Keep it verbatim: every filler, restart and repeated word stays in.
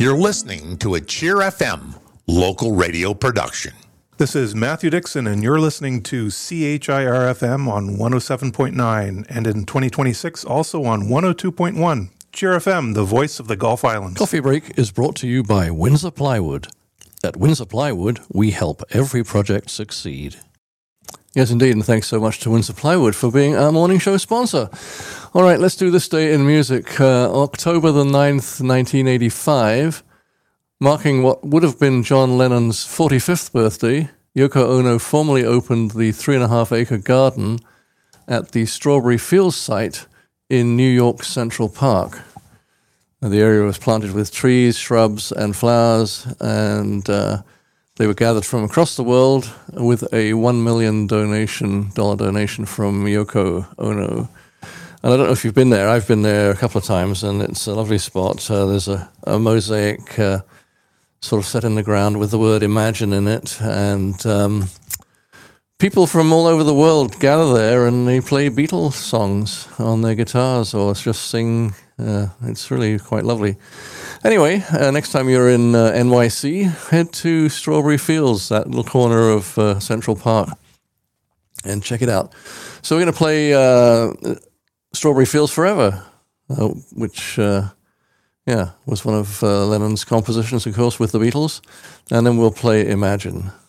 You're listening to a Cheer F M local radio production. This is Matthew Dixon, and you're listening to C H I R F M on one oh seven point nine, and in twenty twenty-six also on one oh two point one. Cheer F M, the voice of the Gulf Islands. Coffee Break is brought to you by Windsor Plywood. At Windsor Plywood, we help every project succeed. Yes, indeed, and thanks so much to Windsor Plywood for being our morning show sponsor. All right, let's do this day in music. Uh, October the ninth, nineteen eighty-five, marking what would have been John Lennon's forty-fifth birthday, Yoko Ono formally opened the three and a half acre garden at the Strawberry Fields site in New York Central Park. The area was planted with trees, shrubs, and flowers, and uh, they were gathered from across the world with a one million dollars donation, dollar donation from Yoko Ono. And I don't know if you've been there. I've been there a couple of times, and it's a lovely spot. Uh, there's a, a mosaic uh, sort of set in the ground with the word Imagine in it, and um, people from all over the world gather there, and they play Beatles songs on their guitars or just sing. Uh, it's really quite lovely. Anyway, uh, next time you're in uh, N Y C, head to Strawberry Fields, that little corner of uh, Central Park, and check it out. So we're going to play uh, Strawberry Fields Forever, uh, which, uh, yeah, was one of uh, Lennon's compositions, of course, with the Beatles. And then we'll play Imagine.